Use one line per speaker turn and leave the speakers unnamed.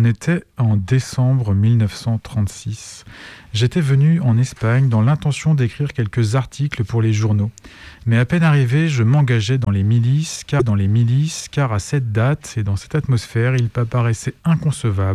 On était en décembre 1936. J'étais venu en Espagne dans l'intention d'écrire quelques articles pour les journaux. Mais à peine arrivé, je m'engageais dans les milices, car à cette date et dans cette atmosphère, il m'apparaissait inconcevable